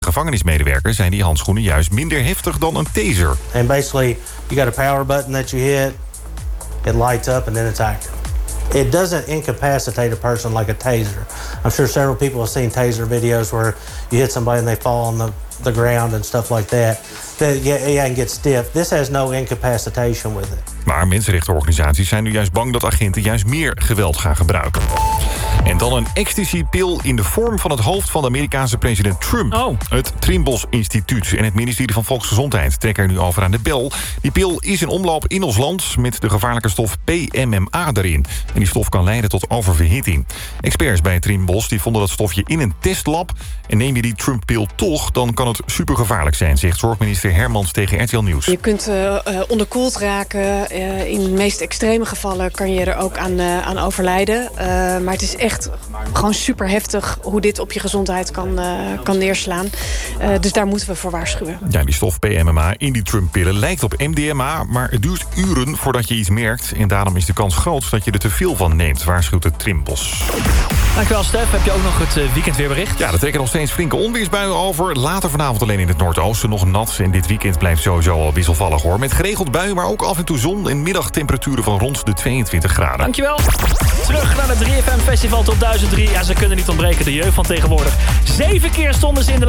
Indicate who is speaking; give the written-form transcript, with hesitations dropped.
Speaker 1: gevangenismedewerker zijn die handschoenen juist minder heftig dan een taser.
Speaker 2: And basically, you got a power button that you hit, it lights up and then it's active. It doesn't incapacitate a person like a taser. I'm sure several people have seen taser videos where you hit somebody and they fall on the ground and stuff like that. And get stiff. This has no incapacitation with it.
Speaker 1: Maar mensenrechtenorganisaties zijn nu juist bang dat agenten juist meer geweld gaan gebruiken. En dan een ecstasy-pil in de vorm van het hoofd van de Amerikaanse president Trump.
Speaker 3: Oh.
Speaker 1: Het Trimbos Instituut en het ministerie van Volksgezondheid trekken er nu over aan de bel. Die pil is in omloop in ons land met de gevaarlijke stof PMMA erin. En die stof kan leiden tot oververhitting. Experts bij Trimbos die vonden dat stofje in een testlab. En neem je die Trump-pil toch, dan kan het supergevaarlijk zijn, zegt zorgminister Hermans tegen RTL Nieuws.
Speaker 4: Je kunt onderkoeld raken. In de meest extreme gevallen kan je er ook aan overlijden. Maar het is echt gewoon super heftig hoe dit op je gezondheid kan neerslaan. Dus daar moeten we voor waarschuwen.
Speaker 1: Ja, die stof PMMA in die Trump-pillen lijkt op MDMA, maar het duurt uren voordat je iets merkt. En daarom is de kans groot dat je er te veel van neemt, waarschuwt het Trimbos.
Speaker 3: Dankjewel, Stef. Heb je ook nog het weekendweerbericht?
Speaker 1: Ja, er trekken nog steeds flinke onweersbuien over. Later vanavond alleen in het noordoosten nog nat. En dit weekend blijft sowieso al wisselvallig hoor. Met geregeld buien, maar ook af en toe zon. En middagtemperaturen van rond de 22 graden.
Speaker 3: Dankjewel. Terug naar het 3FM Festival tot 1003. Ja, ze kunnen niet ontbreken, de jeugd van tegenwoordig. 7 keer stonden ze in de